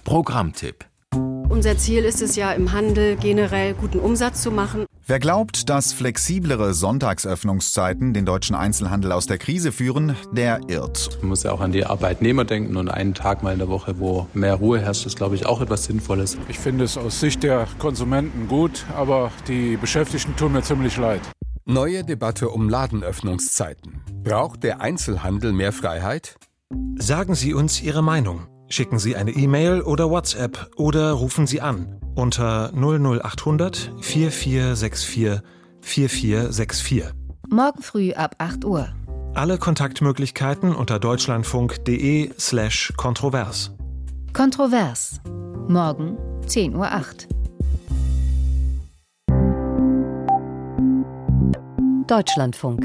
Programmtipp. Unser Ziel ist es ja, im Handel generell guten Umsatz zu machen. Wer glaubt, dass flexiblere Sonntagsöffnungszeiten den deutschen Einzelhandel aus der Krise führen, der irrt. Man muss ja auch an die Arbeitnehmer denken und einen Tag mal in der Woche, wo mehr Ruhe herrscht, ist, glaube ich, auch etwas Sinnvolles. Ich finde es aus Sicht der Konsumenten gut, aber die Beschäftigten tun mir ziemlich leid. Neue Debatte um Ladenöffnungszeiten. Braucht der Einzelhandel mehr Freiheit? Sagen Sie uns Ihre Meinung. Schicken Sie eine E-Mail oder WhatsApp oder rufen Sie an unter 00800 4464 4464. Morgen früh ab 8 Uhr. Alle Kontaktmöglichkeiten unter deutschlandfunk.de/kontrovers. Kontrovers. Morgen 10:08 Uhr. Deutschlandfunk.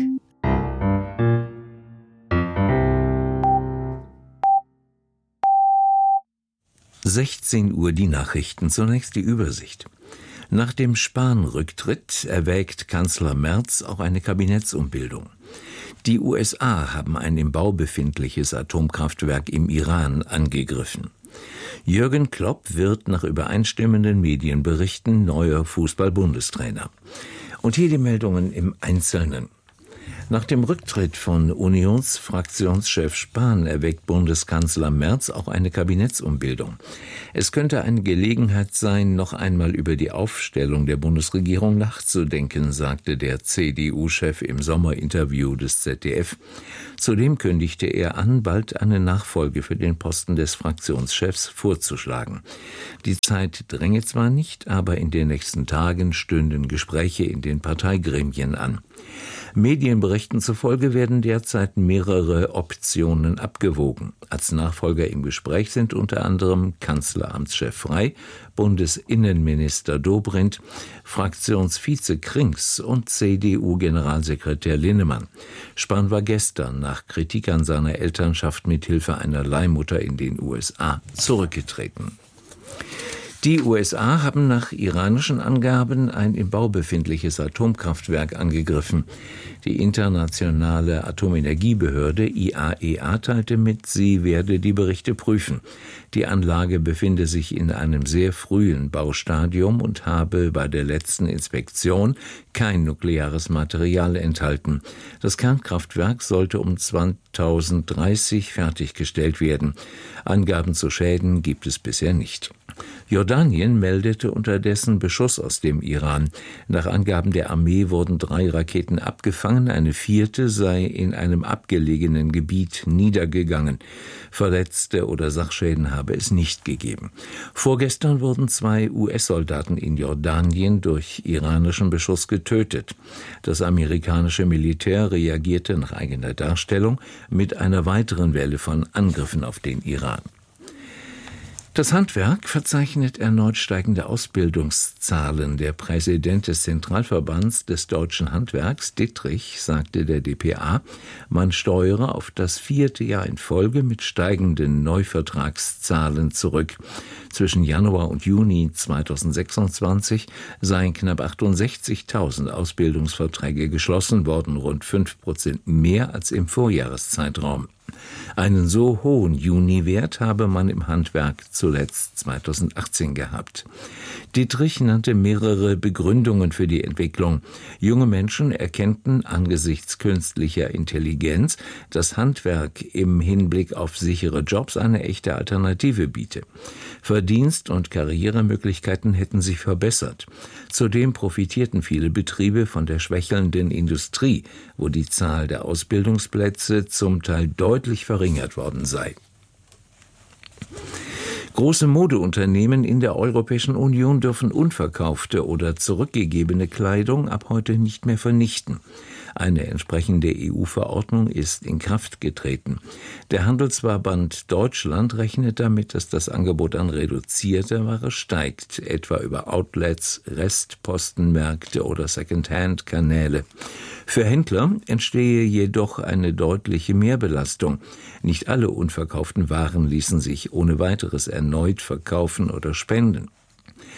Uhr die Nachrichten, zunächst die Übersicht. Nach dem Spahn-Rücktritt erwägt Kanzler Merz auch eine Kabinettsumbildung. Die USA haben ein im Bau befindliches Atomkraftwerk im Iran angegriffen. Jürgen Klopp wird nach übereinstimmenden Medienberichten neuer Fußball-Bundestrainer. Und hier die Meldungen im Einzelnen. Nach dem Rücktritt von Unionsfraktionschef Spahn erwägt Bundeskanzler Merz auch eine Kabinettsumbildung. Es könnte eine Gelegenheit sein, noch einmal über die Aufstellung der Bundesregierung nachzudenken, sagte der CDU-Chef im Sommerinterview des ZDF. Zudem kündigte er an, bald eine Nachfolge für den Posten des Fraktionschefs vorzuschlagen. Die Zeit dränge zwar nicht, aber in den nächsten Tagen stünden Gespräche in den Parteigremien an. Medienberichten zufolge werden derzeit mehrere Optionen abgewogen. Als Nachfolger im Gespräch sind unter anderem Kanzleramtschef Frey, Bundesinnenminister Dobrindt, Fraktionsvize Krings und CDU-Generalsekretär Linnemann. Spahn war gestern nach Kritik an seiner Elternschaft mit Hilfe einer Leihmutter in den USA zurückgetreten. Die USA haben nach iranischen Angaben ein im Bau befindliches Atomkraftwerk angegriffen. Die internationale Atomenergiebehörde IAEA teilte mit, sie werde die Berichte prüfen. Die Anlage befinde sich in einem sehr frühen Baustadium und habe bei der letzten Inspektion kein nukleares Material enthalten. Das Kernkraftwerk sollte um 2030 fertiggestellt werden. Angaben zu Schäden gibt es bisher nicht. Jordanien meldete unterdessen Beschuss aus dem Iran. Nach Angaben der Armee wurden 3 Raketen abgefangen, eine 4. sei in einem abgelegenen Gebiet niedergegangen. Verletzte oder Sachschäden habe es nicht gegeben. Vorgestern wurden 2 US-Soldaten in Jordanien durch iranischen Beschuss getötet. Das amerikanische Militär reagierte nach eigener Darstellung mit einer weiteren Welle von Angriffen auf den Iran. Das Handwerk verzeichnet erneut steigende Ausbildungszahlen. Der Präsident des Zentralverbands des deutschen Handwerks, Dittrich, sagte der dpa, man steuere auf das 4. Jahr in Folge mit steigenden Neuvertragszahlen zurück. Zwischen Januar und Juni 2026 seien knapp 68.000 Ausbildungsverträge geschlossen worden, rund 5% mehr als im Vorjahreszeitraum. Einen so hohen Juniwert habe man im Handwerk zuletzt 2018 gehabt. Dittrich nannte mehrere Begründungen für die Entwicklung. Junge Menschen erkennten angesichts künstlicher Intelligenz, dass Handwerk im Hinblick auf sichere Jobs eine echte Alternative biete. Verdienst- und Karrieremöglichkeiten hätten sich verbessert. Zudem profitierten viele Betriebe von der schwächelnden Industrie, wo die Zahl der Ausbildungsplätze zum Teil deutlich verringert worden sei. Große Modeunternehmen in der Europäischen Union dürfen unverkaufte oder zurückgegebene Kleidung ab heute nicht mehr vernichten. Eine entsprechende EU-Verordnung ist in Kraft getreten. Der Handelsverband Deutschland rechnet damit, dass das Angebot an reduzierter Ware steigt, etwa über Outlets, Restpostenmärkte oder Second-Hand-Kanäle. Für Händler entstehe jedoch eine deutliche Mehrbelastung. Nicht alle unverkauften Waren ließen sich ohne weiteres erneut verkaufen oder spenden.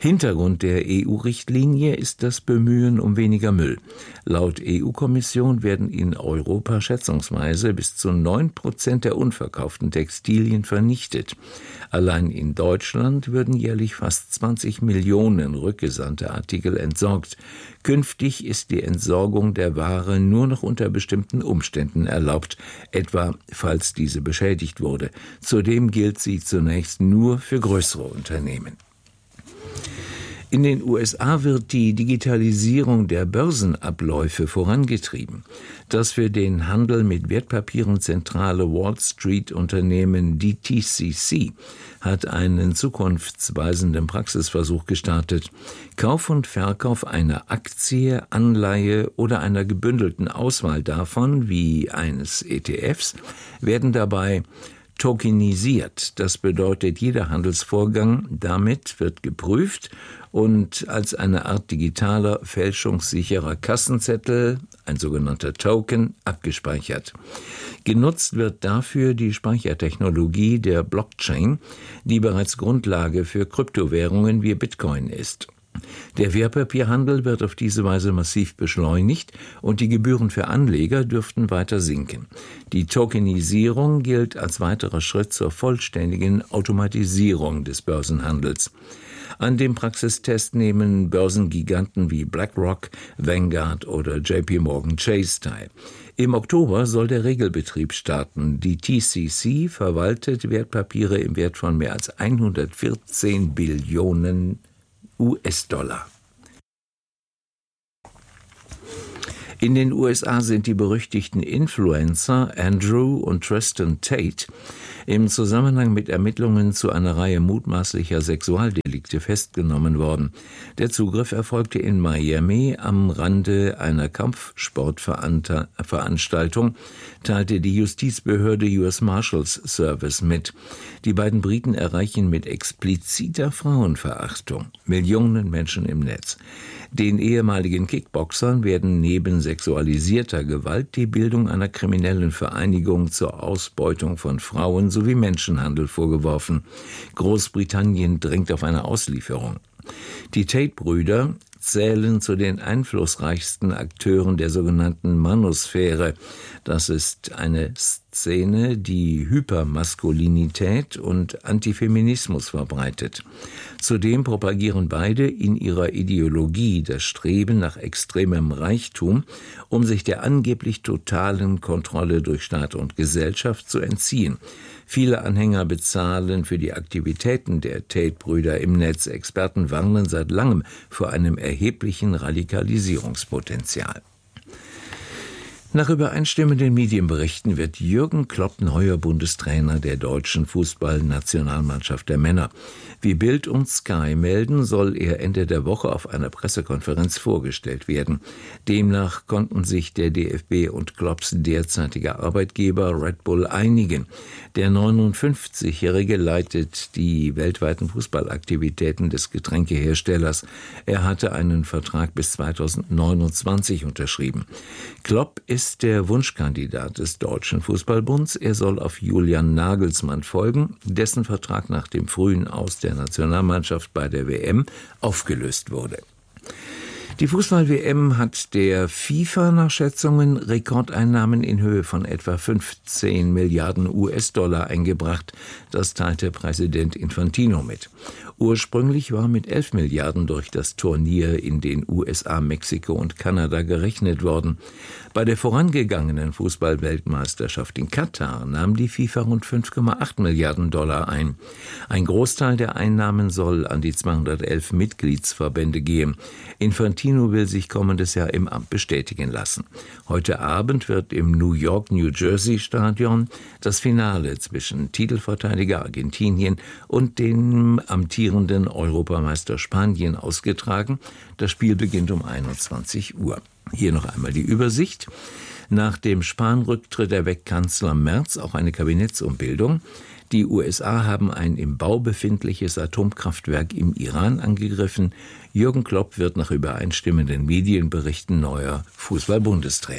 Hintergrund der EU-Richtlinie ist das Bemühen um weniger Müll. Laut EU-Kommission werden in Europa schätzungsweise bis zu 9% der unverkauften Textilien vernichtet. Allein in Deutschland würden jährlich fast 20 Millionen rückgesandte Artikel entsorgt. Künftig ist die Entsorgung der Ware nur noch unter bestimmten Umständen erlaubt, etwa falls diese beschädigt wurde. Zudem gilt sie zunächst nur für größere Unternehmen. In den USA wird die Digitalisierung der Börsenabläufe vorangetrieben. Das für den Handel mit Wertpapieren zentrale Wall Street-Unternehmen DTCC hat einen zukunftsweisenden Praxisversuch gestartet. Kauf und Verkauf einer Aktie, Anleihe oder einer gebündelten Auswahl davon, wie eines ETFs, werden dabei tokenisiert. Das bedeutet, jeder Handelsvorgang damit wird geprüft und als eine Art digitaler, fälschungssicherer Kassenzettel, ein sogenannter Token, abgespeichert. Genutzt wird dafür die Speichertechnologie der Blockchain, die bereits Grundlage für Kryptowährungen wie Bitcoin ist. Der Wertpapierhandel wird auf diese Weise massiv beschleunigt und die Gebühren für Anleger dürften weiter sinken. Die Tokenisierung gilt als weiterer Schritt zur vollständigen Automatisierung des Börsenhandels. An dem Praxistest nehmen Börsengiganten wie BlackRock, Vanguard oder JP Morgan Chase teil. Im Oktober soll der Regelbetrieb starten. Die TCC verwaltet Wertpapiere im Wert von mehr als 114 Billionen US-Dollar. In den USA sind die berüchtigten Influencer Andrew und Tristan Tate im Zusammenhang mit Ermittlungen zu einer Reihe mutmaßlicher Sexualdelikte festgenommen worden. Der Zugriff erfolgte in Miami am Rande einer Kampfsportveranstaltung, teilte die Justizbehörde US Marshals Service mit. Die beiden Briten erreichen mit expliziter Frauenverachtung Millionen Menschen im Netz. Den ehemaligen Kickboxern werden neben sexualisierter Gewalt die Bildung einer kriminellen Vereinigung zur Ausbeutung von Frauen sowie Menschenhandel vorgeworfen. Großbritannien drängt auf eine Auslieferung. Die Tate-Brüder zählen zu den einflussreichsten Akteuren der sogenannten Manosphäre. Das ist eine Szene, die Hypermaskulinität und Antifeminismus verbreitet. Zudem propagieren beide in ihrer Ideologie das Streben nach extremem Reichtum, um sich der angeblich totalen Kontrolle durch Staat und Gesellschaft zu entziehen. Viele Anhänger bezahlen für die Aktivitäten der Tate-Brüder im Netz. Experten warnen seit langem vor einem erheblichen Radikalisierungspotenzial. Nach übereinstimmenden Medienberichten wird Jürgen Klopp neuer Bundestrainer der deutschen Fußballnationalmannschaft der Männer. Wie Bild und Sky melden, soll er Ende der Woche auf einer Pressekonferenz vorgestellt werden. Demnach konnten sich der DFB und Klopps derzeitiger Arbeitgeber Red Bull einigen. Der 59-Jährige leitet die weltweiten Fußballaktivitäten des Getränkeherstellers. Er hatte einen Vertrag bis 2029 unterschrieben. Klopp ist der Wunschkandidat des Deutschen Fußballbunds. Er soll auf Julian Nagelsmann folgen, dessen Vertrag nach dem frühen Aus der Nationalmannschaft bei der WM aufgelöst wurde. Die Fußball-WM hat der FIFA nach Schätzungen Rekordeinnahmen in Höhe von etwa 15 Milliarden US-Dollar eingebracht. Das teilte Präsident Infantino mit. Ursprünglich war mit 11 Milliarden durch das Turnier in den USA, Mexiko und Kanada gerechnet worden. Bei der vorangegangenen Fußball-Weltmeisterschaft in Katar nahm die FIFA rund 5,8 Milliarden Dollar ein. Ein Großteil der Einnahmen soll an die 211 Mitgliedsverbände gehen. Infantino will sich kommendes Jahr im Amt bestätigen lassen. Heute Abend wird im New York-New Jersey-Stadion das Finale zwischen Titelverteidiger Argentinien und dem amtierenden Europameister Spanien ausgetragen. Das Spiel beginnt um 21 Uhr. Hier noch einmal die Übersicht. Nach dem Spahn-Rücktritt erweckt Kanzler Merz auch eine Kabinettsumbildung. Die USA haben ein im Bau befindliches Atomkraftwerk im Iran angegriffen. Jürgen Klopp wird nach übereinstimmenden Medienberichten neuer Fußball-Bundestrainer.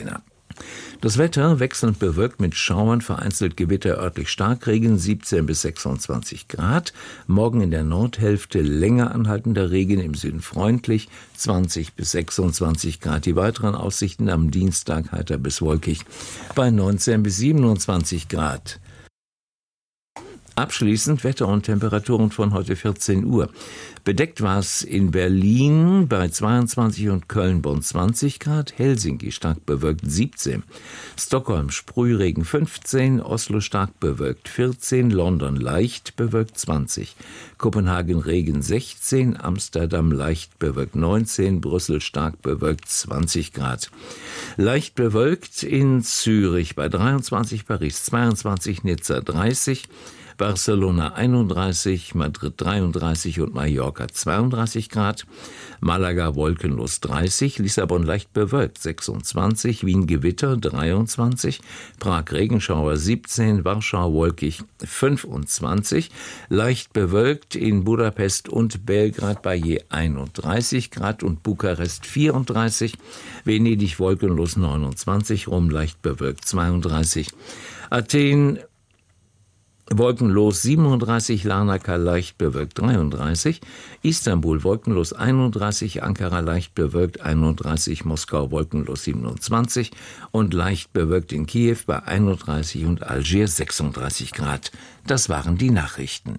Das Wetter wechselnd bewölkt mit Schauern, vereinzelt Gewitter, örtlich Starkregen, 17 bis 26 Grad. Morgen in der Nordhälfte länger anhaltender Regen, im Süden freundlich, 20 bis 26 Grad. Die weiteren Aussichten am Dienstag heiter bis wolkig bei 19 bis 27 Grad. Abschließend Wetter und Temperaturen von heute 14 Uhr. Bedeckt war es in Berlin bei 22 und Köln-Bonn 20 Grad, Helsinki stark bewölkt 17, Stockholm Sprühregen 15, Oslo stark bewölkt 14, London leicht bewölkt 20, Kopenhagen Regen 16, Amsterdam leicht bewölkt 19, Brüssel stark bewölkt 20 Grad. Leicht bewölkt in Zürich bei 23, Paris 22, Nizza 30, Barcelona 31, Madrid 33 und Mallorca 32 Grad, Malaga wolkenlos 30, Lissabon leicht bewölkt 26, Wien Gewitter 23, Prag Regenschauer 17, Warschau wolkig 25, leicht bewölkt in Budapest und Belgrad bei je 31 Grad und Bukarest 34, Venedig wolkenlos 29, Rom leicht bewölkt 32, Athen wolkenlos 37, Larnaca leicht bewölkt 33, Istanbul wolkenlos 31, Ankara leicht bewölkt 31, Moskau wolkenlos 27 und leicht bewölkt in Kiew bei 31 und Algier 36 Grad. Das waren die Nachrichten.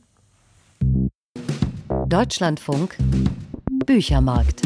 Deutschlandfunk Büchermarkt.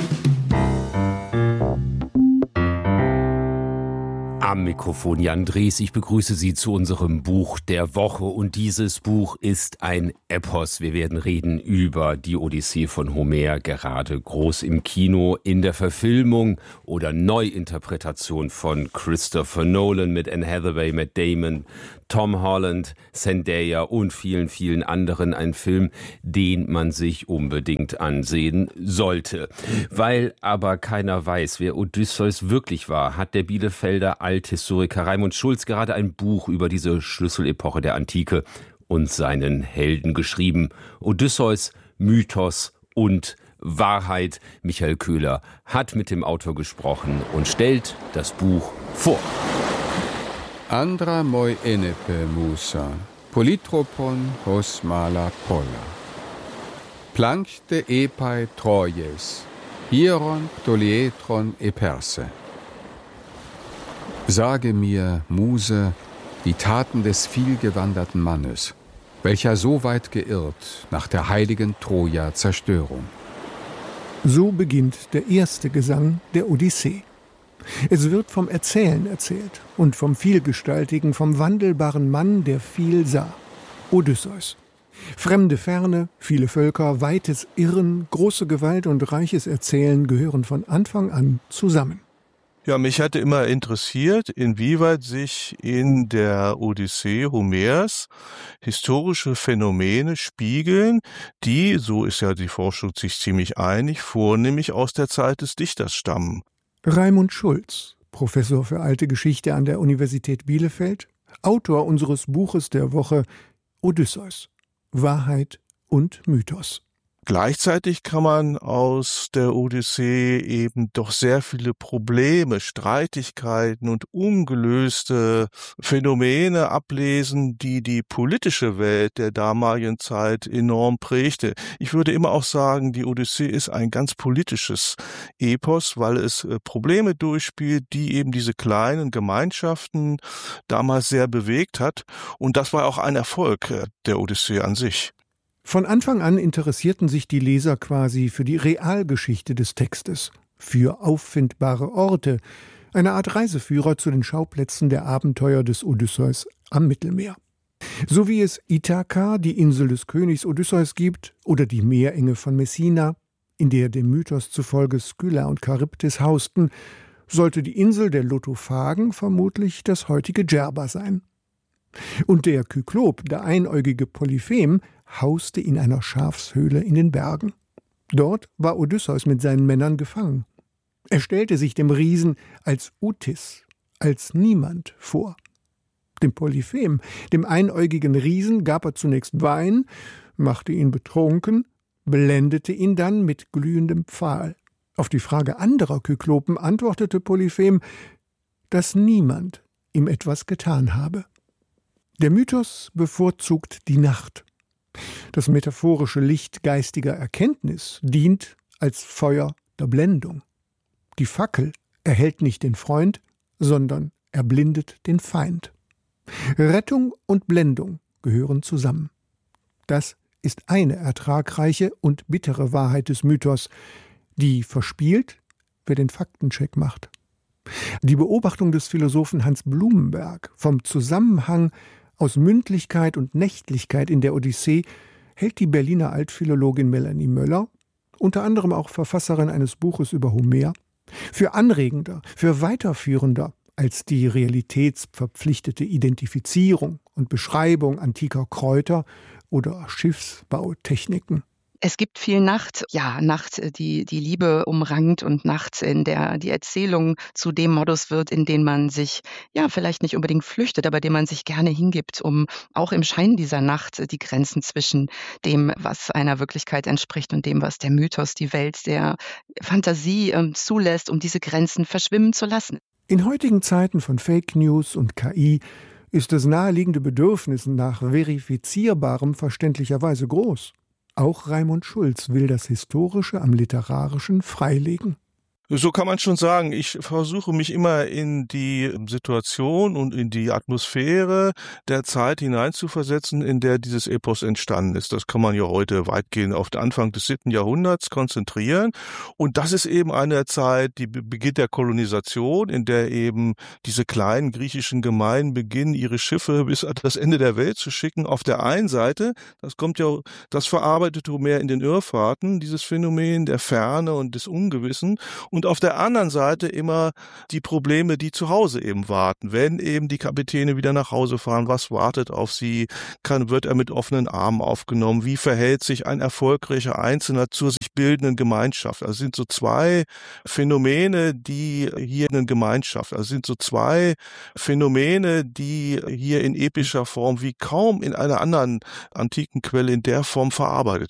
Am Mikrofon Jan Drees. Ich begrüße Sie zu unserem Buch der Woche. Und dieses Buch ist ein Epos. Wir werden reden über die Odyssee von Homer, gerade groß im Kino, in der Verfilmung oder Neuinterpretation von Christopher Nolan mit Anne Hathaway, Matt Damon, Tom Holland, Zendaya und vielen, vielen anderen. Ein Film, den man sich unbedingt ansehen sollte. Weil aber keiner weiß, wer Odysseus wirklich war, hat der Bielefelder Althistoriker Raimund Schulz gerade ein Buch über diese Schlüsselepoche der Antike und seinen Helden geschrieben. Odysseus, Mythos und Wahrheit. Michael Köhler hat mit dem Autor gesprochen und stellt das Buch vor. Andra moi enepe musa, polytropon hos mala polla. Plankte epai Trojes, hieron ptolietron e Perse. Sage mir, Muse, die Taten des vielgewanderten Mannes, welcher so weit geirrt nach der heiligen Troja-Zerstörung. So beginnt der erste Gesang der Odyssee. Es wird vom Erzählen erzählt und vom Vielgestaltigen, vom wandelbaren Mann, der viel sah, Odysseus. Fremde Ferne, viele Völker, weites Irren, große Gewalt und reiches Erzählen gehören von Anfang an zusammen. Ja, mich hatte immer interessiert, inwieweit sich in der Odyssee Homers historische Phänomene spiegeln, die, so ist ja die Forschung sich ziemlich einig, vornehmlich aus der Zeit des Dichters stammen. Raimund Schulz, Professor für Alte Geschichte an der Universität Bielefeld, Autor unseres Buches der Woche Odysseus, Wahrheit und Mythos. Gleichzeitig kann man aus der Odyssee eben doch sehr viele Probleme, Streitigkeiten und ungelöste Phänomene ablesen, die die politische Welt der damaligen Zeit enorm prägte. Ich würde immer auch sagen, die Odyssee ist ein ganz politisches Epos, weil es Probleme durchspielt, die eben diese kleinen Gemeinschaften damals sehr bewegt hat. Und das war auch ein Erfolg der Odyssee an sich. Von Anfang an interessierten sich die Leser quasi für die Realgeschichte des Textes, für auffindbare Orte, eine Art Reiseführer zu den Schauplätzen der Abenteuer des Odysseus am Mittelmeer. So wie es Ithaka, die Insel des Königs Odysseus, gibt, oder die Meerenge von Messina, in der dem Mythos zufolge Skylla und Charybdis hausten, sollte die Insel der Lotophagen vermutlich das heutige Djerba sein. Und der Kyklop, der einäugige Polyphem, hauste in einer Schafshöhle in den Bergen. Dort war Odysseus mit seinen Männern gefangen. Er stellte sich dem Riesen als Utis, als Niemand vor. Dem Polyphem, dem einäugigen Riesen, gab er zunächst Wein, machte ihn betrunken, blendete ihn dann mit glühendem Pfahl. Auf die Frage anderer Kyklopen antwortete Polyphem: dass niemand ihm etwas getan habe. Der Mythos bevorzugt die Nacht. Das metaphorische Licht geistiger Erkenntnis dient als Feuer der Blendung. Die Fackel erhellt nicht den Freund, sondern erblindet den Feind. Rettung und Blendung gehören zusammen. Das ist eine ertragreiche und bittere Wahrheit des Mythos, die verspielt, wer den Faktencheck macht. Die Beobachtung des Philosophen Hans Blumenberg vom Zusammenhang aus Mündlichkeit und Nächtlichkeit in der Odyssee hält die Berliner Altphilologin Melanie Möller, unter anderem auch Verfasserin eines Buches über Homer, für anregender, für weiterführender als die realitätsverpflichtete Identifizierung und Beschreibung antiker Kräuter oder Schiffsbautechniken. Es gibt viel Nacht, die Liebe umrankt und Nacht, in der die Erzählung zu dem Modus wird, in den man sich, vielleicht nicht unbedingt flüchtet, aber dem man sich gerne hingibt, um auch im Schein dieser Nacht die Grenzen zwischen dem, was einer Wirklichkeit entspricht und dem, was der Mythos, die Welt der Fantasie zulässt, um diese Grenzen verschwimmen zu lassen. In heutigen Zeiten von Fake News und KI ist das naheliegende Bedürfnis nach Verifizierbarem verständlicherweise groß. Auch Raimund Schulz will das Historische am Literarischen freilegen. So kann man schon sagen, ich versuche mich immer in die Situation und in die Atmosphäre der Zeit hineinzuversetzen, in der dieses Epos entstanden ist. Das kann man ja heute weitgehend auf den Anfang des 7. Jahrhunderts konzentrieren. Und das ist eben eine Zeit, die Beginn der Kolonisation, in der eben diese kleinen griechischen Gemeinden beginnen, ihre Schiffe bis an das Ende der Welt zu schicken. Auf der einen Seite, das verarbeitet Homer in den Irrfahrten, dieses Phänomen der Ferne und des Ungewissen. Und auf der anderen Seite immer die Probleme, die zu Hause eben warten. Wenn eben die Kapitäne wieder nach Hause fahren, was wartet auf sie? Wird er mit offenen Armen aufgenommen? Wie verhält sich ein erfolgreicher Einzelner zur sich bildenden Gemeinschaft? Also sind so zwei Phänomene, die hier in epischer Form wie kaum in einer anderen antiken Quelle in der Form verarbeitet